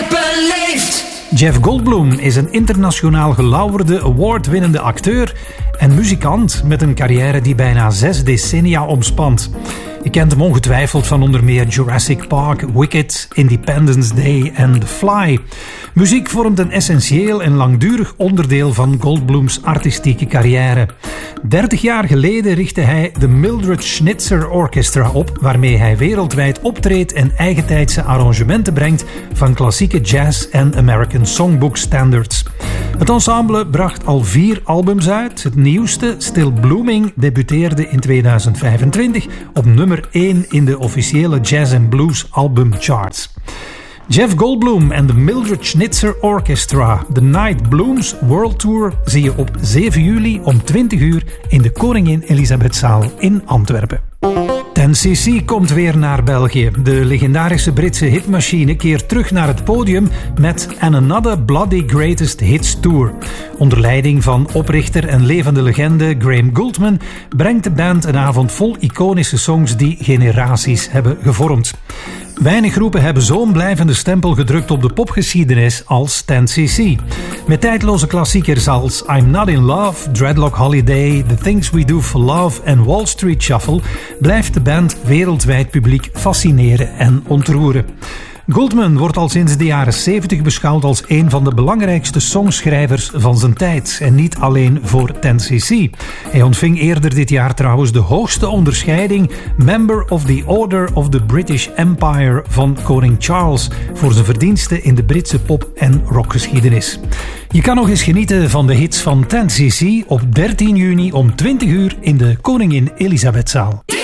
beleefd. Jeff Goldblum is een internationaal gelauwerde, award-winnende acteur en muzikant met een carrière die bijna 6 decennia omspant. Je kent hem ongetwijfeld van onder meer Jurassic Park, Wicked, Independence Day en The Fly. Muziek vormt een essentieel en langdurig onderdeel van Goldblums artistieke carrière. 30 jaar geleden richtte hij de Mildred Schnitzer Orchestra op, waarmee hij wereldwijd optreedt en eigentijdse arrangementen brengt van klassieke jazz en American Songbook standards. Het ensemble bracht al 4 albums uit. Het nieuwste, Still Blooming, debuteerde in 2025 op nummer 1 in de officiële Jazz & Blues albumcharts. Jeff Goldblum en de Mildred Schnitzer Orchestra. The Night Blooms World Tour zie je op 7 juli om 20 uur in de Koningin Elisabethzaal in Antwerpen. 10cc komt weer naar België. De legendarische Britse hitmachine keert terug naar het podium met An Another Bloody Greatest Hits Tour. Onder leiding van oprichter en levende legende Graham Gouldman brengt de band een avond vol iconische songs die generaties hebben gevormd. Weinig groepen hebben zo'n blijvende stempel gedrukt op de popgeschiedenis als 10cc. Met tijdloze klassiekers als I'm Not In Love, Dreadlock Holiday, The Things We Do For Love en Wall Street Shuffle blijft de band wereldwijd publiek fascineren en ontroeren. Gouldman wordt al sinds de jaren 70 beschouwd als een van de belangrijkste songschrijvers van zijn tijd. En niet alleen voor 10cc. Hij ontving eerder dit jaar trouwens de hoogste onderscheiding Member of the Order of the British Empire van koning Charles voor zijn verdiensten in de Britse pop- en rockgeschiedenis. Je kan nog eens genieten van de hits van 10cc op 13 juni om 20 uur in de Koningin Elisabethzaal.